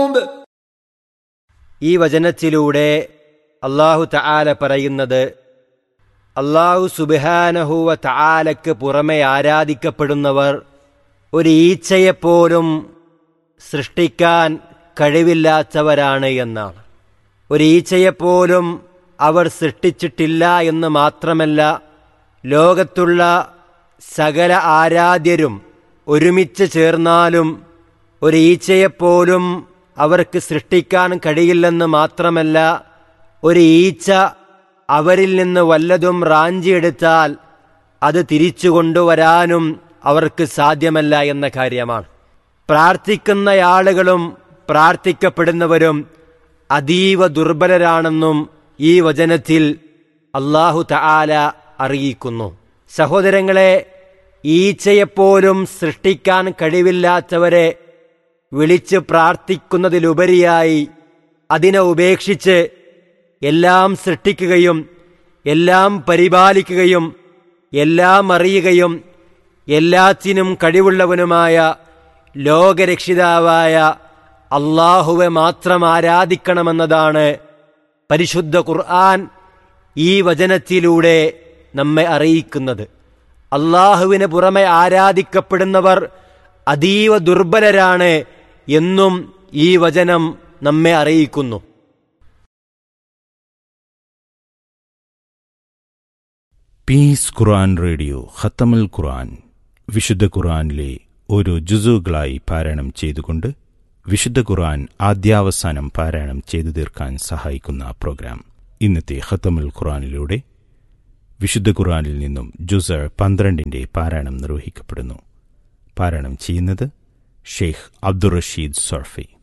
ഈ വചനത്തിലൂടെ അല്ലാഹു തആല പറയുന്നത്, അല്ലാഹു സുബ്ഹാനഹു വ തആലയ്ക്ക് പുറമെ ആരാധിക്കപ്പെടുന്നവർ ഒരു ഈച്ചയെപ്പോലും സൃഷ്ടിക്കാൻ കഴിവില്ലാത്തവരാണ് എന്നാണ്. ഒരു ഈച്ചയെപ്പോലും അവർ സൃഷ്ടിച്ചിട്ടില്ല എന്ന് മാത്രമല്ല, ലോകത്തുള്ള സകല ആരാധ്യരും ഒരുമിച്ച് ചേർന്നാലും ഒരു ഈച്ചയെപ്പോലും അവർക്ക് സൃഷ്ടിക്കാൻ കഴിയില്ലെന്ന് മാത്രമല്ല, ഒരു ഈച്ച അവരിൽ നിന്ന് വല്ലതും റാഞ്ചിയെടുത്താൽ അത് തിരിച്ചു കൊണ്ടുവരാനും അവർക്ക് സാധ്യമല്ല എന്ന കാര്യമാണ്. പ്രാർത്ഥിക്കുന്നയാളുകളും പ്രാർത്ഥിക്കപ്പെടുന്നവരും അതീവ ദുർബലരാണെന്നും ഈ വചനത്തിൽ അല്ലാഹു തആല അറിയിക്കുന്നു. സഹോദരങ്ങളെ, ഈച്ചയെപ്പോലും സൃഷ്ടിക്കാൻ കഴിവില്ലാത്തവരെ വിളിച്ച് പ്രാർത്ഥിക്കുന്നതിലുപരിയായി അതിനെ ഉപേക്ഷിച്ച് എല്ലാം സൃഷ്ടിക്കുകയും എല്ലാം പരിപാലിക്കുകയും എല്ലാം അറിയുകയും എല്ലാത്തിനും കഴിവുള്ളവനുമായ ലോകരക്ഷിതാവായ അല്ലാഹുവെ മാത്രം ആരാധിക്കണമെന്നതാണ് പരിശുദ്ധ ഖുർആൻ ഈ വചനത്തിലൂടെ നമ്മെ അറിയിക്കുന്നത്. അല്ലാഹുവിന് പുറമെ ആരാധിക്കപ്പെടുന്നവർ അതീവ ദുർബലരാണ് എന്നും ഈ വചനം നമ്മെ അറിയിക്കുന്നു. പീസ് ഖുർആൻ റേഡിയോ ഖത്തമുൽ ഖുർആൻ വിശുദ്ധ ഖുർആനിലെ ഓരോ ജുസുകളായി പാരായണം ചെയ്തുകൊണ്ട് വിശുദ്ധ ഖുർആൻ ആദ്യാവസാനം പാരായണം ചെയ്തു തീർക്കാൻ സഹായിക്കുന്ന പ്രോഗ്രാം. ഇന്നത്തെ ഖത്തമുൽ ഖുർആനിലൂടെ വിശുദ്ധ ഖുർആനിൽ നിന്നും ജുസ് 12 പാരായണം നിർവഹിക്കപ്പെടുന്നു. പാരായണം ചെയ്യുന്നത് ഷെയ്ഖ് അബ്ദുർ റഷീദ് സർഫി.